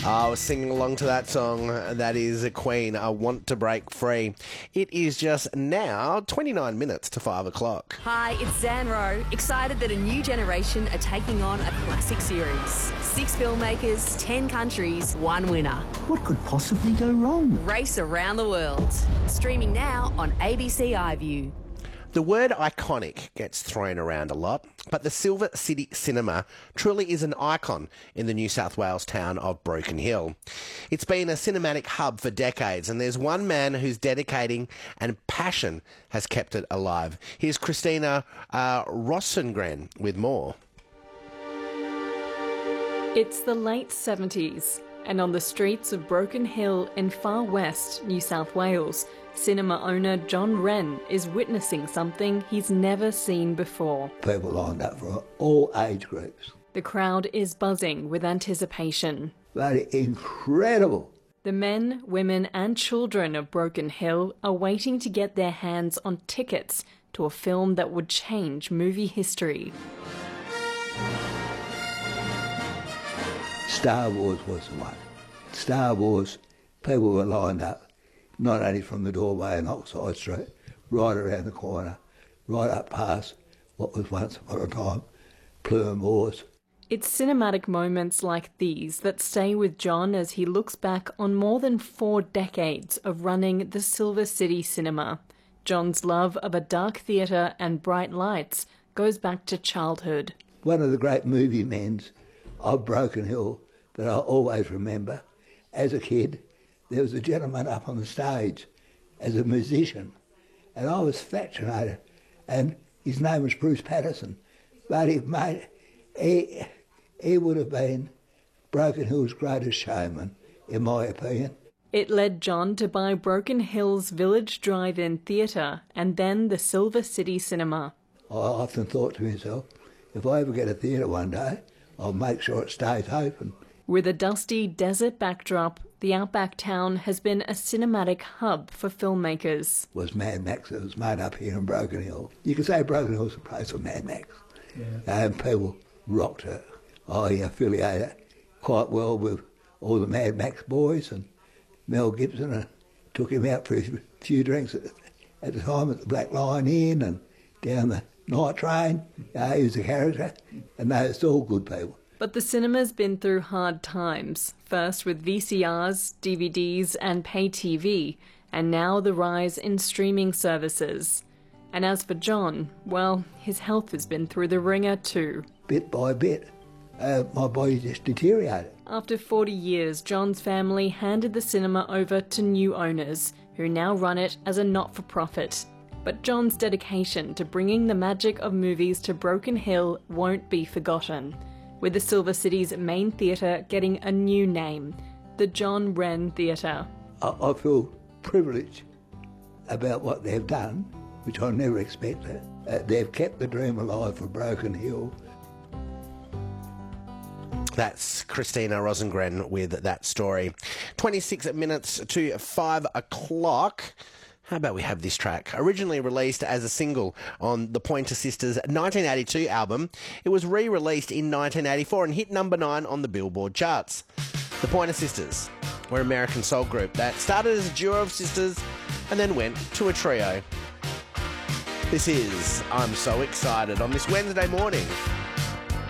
I was singing along to that song. That is Queen, I Want to Break Free. It is just now 29 minutes to 5 o'clock. Hi, it's Zan Rowe. Excited that a new generation are taking on a classic series. 6 filmmakers, 10 countries, 1 winner. What could possibly go wrong? Race around the world. Streaming now on ABC iView. The word iconic gets thrown around a lot, but the Silver City Cinema truly is an icon in the New South Wales town of Broken Hill. It's been a cinematic hub for decades, and there's one man whose dedicating and passion has kept it alive. Here's Christina Rosengren with more. It's the late 70s, and on the streets of Broken Hill in far west New South Wales, cinema owner John Wren is witnessing something he's never seen before. People lined up for all age groups. The crowd is buzzing with anticipation. But incredible. The men, women and children of Broken Hill are waiting to get their hands on tickets to a film that would change movie history. Star Wars was the one. Star Wars, people were lined up, not only from the doorway in Oxide Street, right around the corner, right up past what was once upon a time Plume Wars. It's cinematic moments like these that stay with John as he looks back on more than 4 decades of running the Silver City Cinema. John's love of a dark theatre and bright lights goes back to childhood. One of the great movie men of Broken Hill that I always remember, as a kid, there was a gentleman up on the stage as a musician, and I was fascinated, and his name was Bruce Patterson. But he would have been Broken Hill's greatest showman, in my opinion. It led John to buy Broken Hill's Village Drive-In Theatre and then the Silver City Cinema. I often thought to myself, if I ever get a theatre one day, I'll make sure it stays open. With a dusty desert backdrop, the outback town has been a cinematic hub for filmmakers. Was Mad Max that was made up here in Broken Hill. You could say Broken Hill's a place for Mad Max. Yeah. And people rocked it. I affiliated quite well with all the Mad Max boys, and Mel Gibson, and took him out for a few drinks at the time at the Black Lion Inn and down the night train. He was a character, and it's all good people. But the cinema's been through hard times, first with VCRs, DVDs and pay TV, and now the rise in streaming services. And as for John, well, his health has been through the ringer too. Bit by bit, my body just deteriorated. After 40 years, John's family handed the cinema over to new owners, who now run it as a not-for-profit. But John's dedication to bringing the magic of movies to Broken Hill won't be forgotten, with the Silver City's main theatre getting a new name, the John Wren Theatre. I feel privileged about what they've done, which I never expected. They've kept the dream alive for Broken Hill. That's Christina Rosengren with that story. 26 minutes to 5 o'clock. How about we have this track? Originally released as a single on the Pointer Sisters' 1982 album, it was re-released in 1984 and hit number 9 on the Billboard charts. The Pointer Sisters were an American soul group that started as a duo of sisters and then went to a trio. This is I'm So Excited on this Wednesday morning.